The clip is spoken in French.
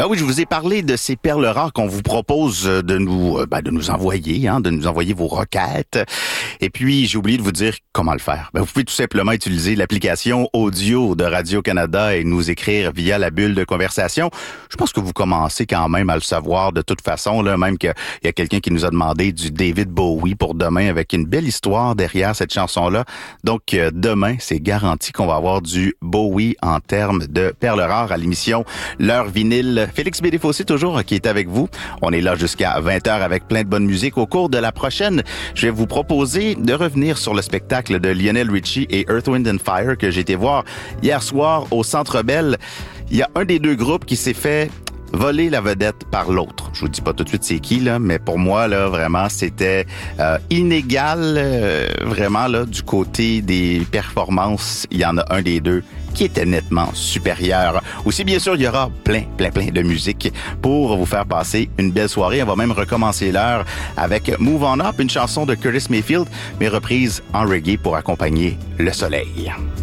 Ben oui, je vous ai parlé de ces perles rares qu'on vous propose de nous envoyer, de nous envoyer vos requêtes. Et puis, j'ai oublié de vous dire comment le faire. Ben, vous pouvez tout simplement utiliser l'application audio de Radio-Canada et nous écrire via la bulle de conversation. Je pense que vous commencez quand même à le savoir de toute façon, là, même qu'il y a quelqu'un qui nous a demandé du David Bowie pour demain avec une belle histoire derrière cette chanson-là. Donc, demain, c'est garanti qu'on va avoir du Bowie en termes de perles rares à l'émission L'heure vinyle. Félix Bédéfossé toujours qui est avec vous. On est là jusqu'à 20h avec plein de bonne musique. Au cours de la prochaine, je vais vous proposer de revenir sur le spectacle de Lionel Richie et Earth, Wind and Fire que j'ai été voir hier soir au Centre Bell. Il y a un des deux groupes qui s'est fait voler la vedette par l'autre. Je vous dis pas tout de suite c'est qui, là, mais pour moi, là, vraiment, c'était inégal, vraiment, là, du côté des performances. Il y en a un des deux qui était nettement supérieur. Aussi, bien sûr, il y aura plein de musique pour vous faire passer une belle soirée. On va même recommencer l'heure avec Move On Up, une chanson de Curtis Mayfield, mais reprise en reggae pour accompagner le soleil.